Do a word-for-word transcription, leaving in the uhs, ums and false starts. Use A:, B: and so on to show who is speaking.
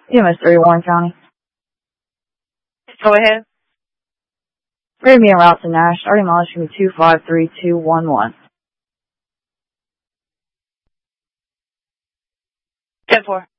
A: E M S three, Warren County.
B: Go ahead.
A: We're going to be en route to Nash. Starting mileage should be two five three two one one.
B: ten four.